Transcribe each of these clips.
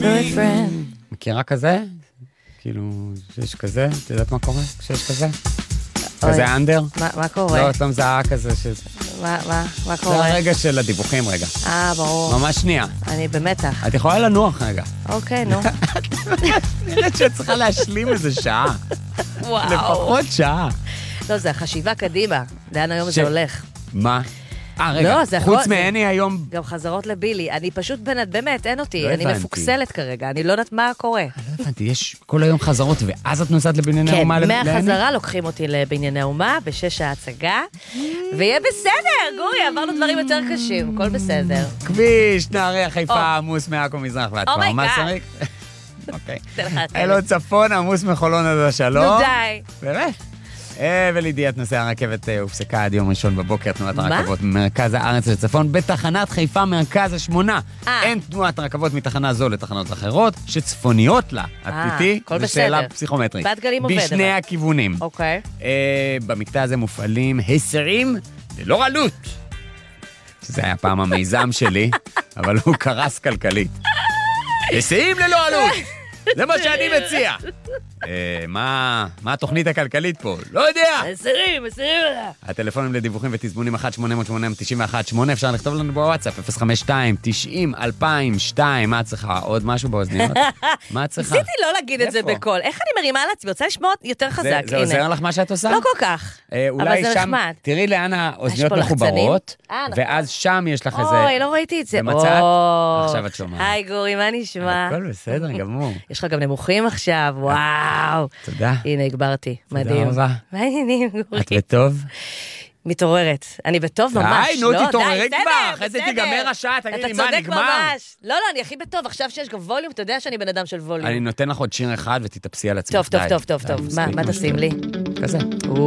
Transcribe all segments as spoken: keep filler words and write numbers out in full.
Good friend. מכירה כזה? כאילו, שיש כזה? את יודעת מה קורה כשיש כזה? כזה אנדר? מה קורה? לא, את לא מזהה כזה ש... מה, מה, מה קורה? זה הרגע של הדיווחים רגע. אה, ברור. ממש שנייה. אני במתח. את יכולה לנוח רגע. אוקיי, נו. נראית שאת צריכה להשלים איזה שעה. וואו. לפחות שעה. לא, זה החשיבה קדימה. לאן היום זה הולך? מה? אה, רגע, חוץ מעני היום... גם חזרות לבילי. אני פשוט באמת, אין אותי. אני מפוקסלת כרגע. אני לא יודעת מה קורה. לא הבנתי, יש כל היום חזרות, ואז את נוסעת לבנייני אומה לעני? כן, מהחזרה לוקחים אותי לבנייני אומה, בשש ההצגה, ויהיה בסדר, גורי, עברנו דברים יותר קשים, הכל בסדר. כביש, נהריה, חיפה, עמוס מעכו מזרח, ואת כבר מה שריק? אוקיי. אלו צפון, עמוס מחולון עד השלום. נו די. באמת? ולידיעת נושא הרכבת הופסקה עד יום ראשון בבוקר, תנועת הרכבות ממרכז הארץ לצפון, בתחנת חיפה מרכז השמונה. אין תנועת רכבות מתחנה זו לתחנות אחרות, שצפוניות לה, את איתי? זה שאלה פסיכומטרית. בת גלים עובד. בשני הכיוונים. אוקיי. במקטע הזה מופעלים היסעים ללא עלות. שזה היה פעם המיזם שלי, אבל הוא קרס כלכלית. היסעים ללא עלות! זה מה שאני מציע. מה התוכנית הכלכלית פה? לא יודע. עשרים, עשרים. הטלפונים לדיווחים ותזמונים אחת שמונה שמונה תשע אחת שמונה, אפשר לכתוב לנו בוואטסאפ אפס חמש שתיים תשעים אלפיים ושתיים. מה צריכה? עוד משהו באוזניות? מה צריכה? ניסיתי לא להגיד את זה בקול. איך אני מרימה על עצמי? רוצה לשמוע יותר חזק. זה עוזר לך מה שאת עושה? לא כל כך. אבל זה נחמד. תראי לאן האוזניות מחוברות, ואז שם יש לך איזה... אוי, לא ראיתי את זה. במצאת? עכשיו את שומעת. היי גורי, מה נשמע? הכל בסדר, גמור. יש לך גם נמוכים עכשיו, וואו. תודה. הנה, הגברתי. מדהים. תודה רבה. מה העניינים, גורי? את בטוב? מתעוררת. אני בטוב ממש. די, נו, תתעוררי כבר. אחרי זה תיגמר השעה, תגידי, מה, נגמר? אתה צודק ממש. לא, לא, אני הכי בטוב. עכשיו שיש גם ווליום, אתה יודע שאני בן אדם של ווליום. אני נותן לך עוד שיר אחד ותתאפסי על עצמך. טוב, טוב, טוב, טוב, טוב. מה תשים לי? כזה.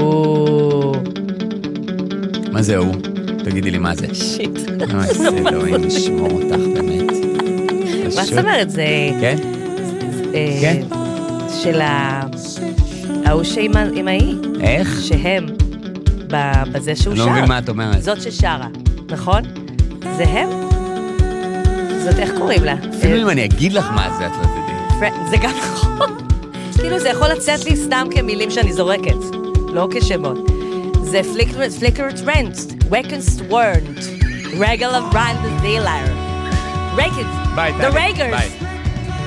מה זה הוא? תגידי לי מה זה. שיט. זה אלוהים, נשמור אותך באמת. מה זאת אומרת? זה... כן? כן? של ההוא עם ההיא. איך? שהם, בזה שהוא שר. אני לא מבין מה את אומרת. זאת ששרה, נכון? זה הם? זאת איך קוראים לה? אפילו אם אני אגיד לך מה זה, את לא תדעי. זה גם נכון. כאילו זה יכול לצאת לי סתם כמילים שאני זורקת, לא כשמות. זה Flicker Trends, Wakens Word, Regular Brand Dealer. Rakens, The Rakers.